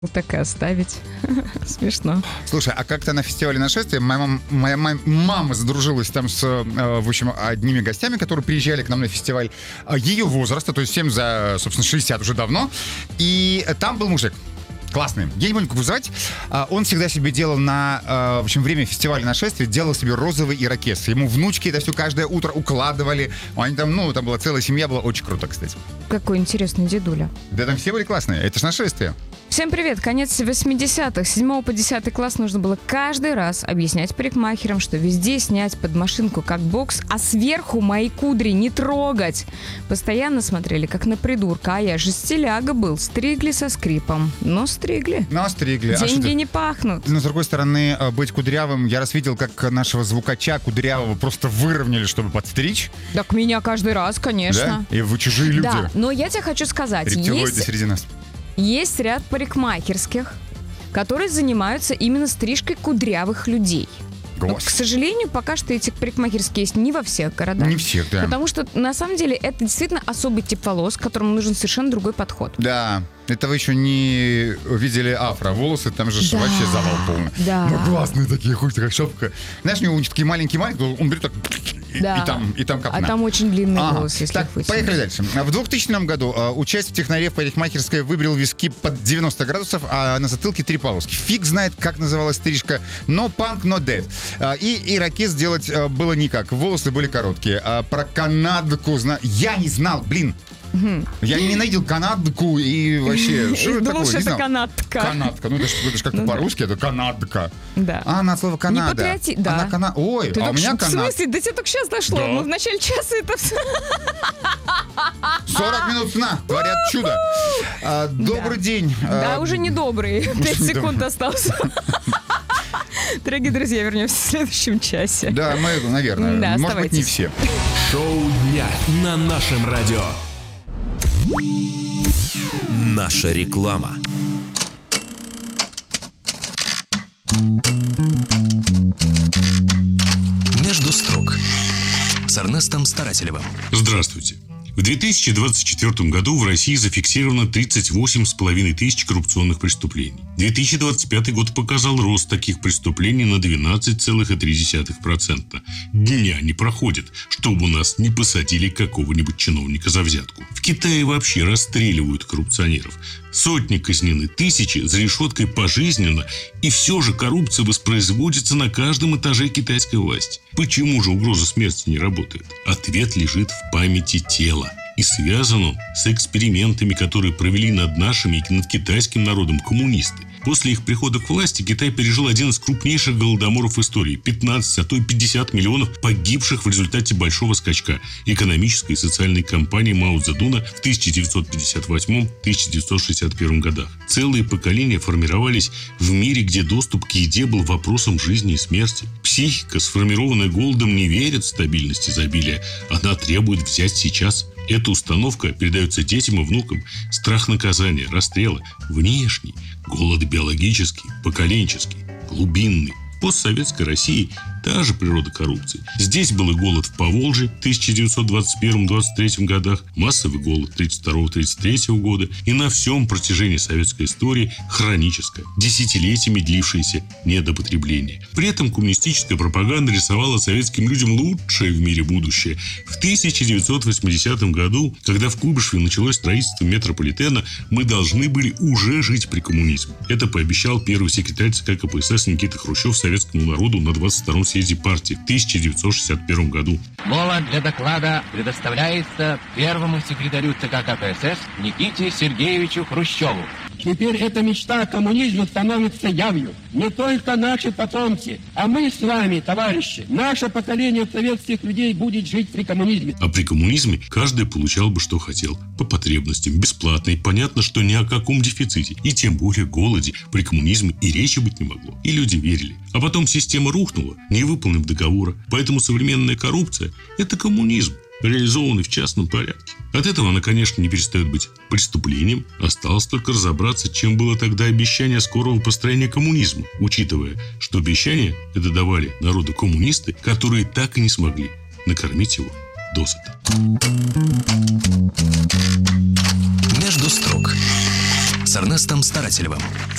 Вот так и оставить. Смешно. Слушай, а как-то на фестивале «Нашествие» моя мама задружилась там с, в общем, одними гостями, которые приезжали к нам на фестиваль ее возраста, то есть всем за, собственно, 60 уже давно. И там был мужик. Классный. Я не помню, как его звать. Он всегда себе делал в общем, время фестиваля «Нашествие», делал себе розовый ирокез. Ему внучки это все каждое утро укладывали. Они там, там была целая семья, было очень круто, кстати. Какой интересный дедуля. Да там все были классные. Это ж «Нашествие». Всем привет! Конец 80-х. С 7 по 10 класс нужно было каждый раз объяснять парикмахерам, что везде снять под машинку как бокс, а сверху мои кудри не трогать. Постоянно смотрели, как на придурка, а я же стиляга был. Стригли со скрипом. Но стригли. Деньги не пахнут. Но, с другой стороны, быть кудрявым, я раз видел, как нашего звукача кудрявого просто выровняли, чтобы подстричь. Так меня каждый раз, конечно. Да? И вы чужие люди. Да, но я тебе хочу сказать. Рептилоиды среди нас. Есть ряд парикмахерских, которые занимаются именно стрижкой кудрявых людей. Но, к сожалению, пока что эти парикмахерские есть не во всех городах. Не всех, да. Потому что, на самом деле, это действительно особый тип волос, к которому нужен совершенно другой подход. Да. Это вы еще не видели афро-волосы, там же вообще завал полный. Да. Ну, классные такие, хоть как шапка. Знаешь, у него такие маленькие-маленькие, он берет так, и там копна. А там очень длинный волос, если так, поехали дальше. В 2000 году участие в технаре в парикмахерской выбрал виски под 90 градусов, а на затылке 3 полоски. Фиг знает, как называлась стрижка. No punk, no dead. И ирокез делать было никак. Волосы были короткие. А про канадку я не знал, блин. Я ненавидел канадку и вообще... Что это такое? Думал, что это канадка. Канадка. Ну, это же как-то по-русски, это канадка. Да. На слово Канада. Да. Ой, а у меня Канада. В смысле? Да тебе только сейчас дошло. Да. Мы в начале часа это все... 40 минут сна. Творят чудо. Добрый день. Да, уже не добрый. 5 секунд осталось. Дорогие друзья, вернемся в следующем часе. Да, мы, наверное. Да, может быть, не все. Шоу дня на нашем радио. Наша реклама. Между строк с Эрнестом Старателевым. Здравствуйте. В 2024 году в России зафиксировано 38,5 тысяч коррупционных преступлений. 2025 год показал рост таких преступлений на 12,3%. Дня не проходит, чтобы у нас не посадили какого-нибудь чиновника за взятку. В Китае вообще расстреливают коррупционеров. Сотни казнены, тысячи за решеткой пожизненно, и все же коррупция воспроизводится на каждом этаже китайской власти. Почему же угроза смерти не работает? Ответ лежит в памяти тела. И связан он с экспериментами, которые провели над нашим и над китайским народом коммунисты. После их прихода к власти Китай пережил один из крупнейших голодоморов в истории. 15, а то и 50 миллионов погибших в результате большого скачка экономической и социальной кампании Мао Цзэдуна в 1958-1961 годах. Целые поколения формировались в мире, где доступ к еде был вопросом жизни и смерти. Психика, сформированная голодом, не верит в стабильность изобилия. Она требует взять сейчас. Эта установка передается детям и внукам. Страх наказания, расстрела, внешний, голод биологический, поколенческий, глубинный. В постсоветской России та же природа коррупции. Здесь был и голод в Поволжье в 1921-23 годах, массовый голод 1932-1933 года и на всем протяжении советской истории хроническое, десятилетиями длившееся недопотребление. При этом коммунистическая пропаганда рисовала советским людям лучшее в мире будущее. В 1980 году, когда в Куйбышеве началось строительство метрополитена, мы должны были уже жить при коммунизме. Это пообещал первый секретарь ЦК КПСС Никита Хрущев советскому народу на 22-м съезде партии в 1961 году. Слово для доклада предоставляется первому секретарю ЦК КПСС Никите Сергеевичу Хрущеву. Теперь эта мечта коммунизма становится явью. Не только наши потомки, а мы с вами, товарищи, наше поколение советских людей будет жить при коммунизме. А при коммунизме каждый получал бы, что хотел. По потребностям, бесплатно. И понятно, что ни о каком дефиците, и тем более голоде при коммунизме и речи быть не могло. И люди верили. А потом система рухнула, не выполнив договора. Поэтому современная коррупция – это коммунизм, реализованный в частном порядке. От этого она, конечно, не перестает быть преступлением. Осталось только разобраться, чем было тогда обещание скорого построения коммунизма, учитывая, что обещания это давали народу коммунисты, которые так и не смогли накормить его досыта. Между строк с Эрнестом Старателевым.